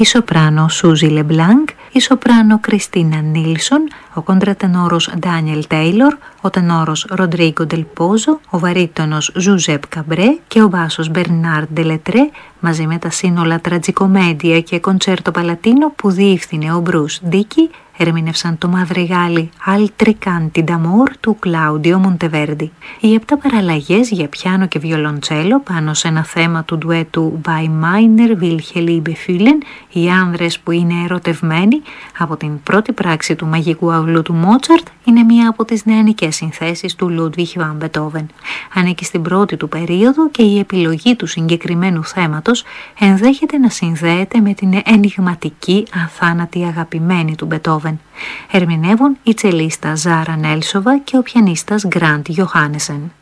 η σοπράνο Σούζι Λεμπλάνκ, η σοπράνο Κριστίνα Νίλσον, ο κοντρατενόρος Ντάνιελ Τέιλορ, ο τενόρος Ροντρίγκο Ντελπόζο, ο βαρύτονος Ζουζέπ Καμπρέ και ο μπάσος Μπερνάρ Ντελετρέ, μαζί με τα σύνολα Τραγικομέντια και Κοντσέρτο Παλατίνο που διεύθυνε ο Μπρους Ντίκι, ερμήνευσαν το μαδριγάλι Altri d'Amor του Κλάουντιο Μοντεβέρντι. Οι 7 παραλλαγές για πιάνο και βιολοντσέλο πάνω σε ένα θέμα του ντουέτου Bei meiner Wilhelliebe fühlen, οι άνδρες που είναι ερωτευμένοι, από την πρώτη πράξη του μαγικού αυλού του Μότσαρτ, είναι μία από τις νεανικές συνθέσεις του Λούντβιχ βαν Μπετόβεν. Ανήκει στην πρώτη του περίοδο και η επιλογή του συγκεκριμένου θέματος ενδέχεται να συνδέεται με την ενιγματική αθάνατη αγαπημένη του Μπετόβεν. Ερμηνεύουν η τσελίστα Ζάρα Νέλσοβα και ο πιανίστας Γκραντ Γιοχάνεσεν.